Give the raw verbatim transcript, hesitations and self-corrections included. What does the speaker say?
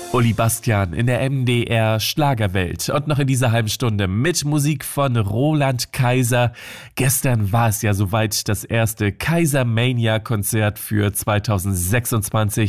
Uli Bastian in der M D R Schlagerwelt und noch in dieser halben Stunde mit Musik von Roland Kaiser. Gestern war es ja soweit, das erste Kaiser Mania Konzert für zweitausendsechsundzwanzig.